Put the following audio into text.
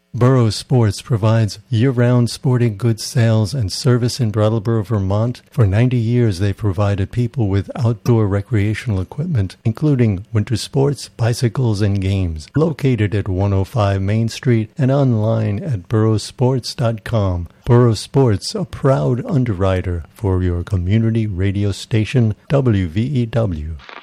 Burrow Sports provides year-round sporting goods sales and service in Brattleboro, Vermont. For 90 years, they've provided people with outdoor recreational equipment, including winter sports, bicycles, and games. Located at 105 Main Street and online at burrowsports.com. Burrow Sports, a proud underwriter for your community radio station, WVEW.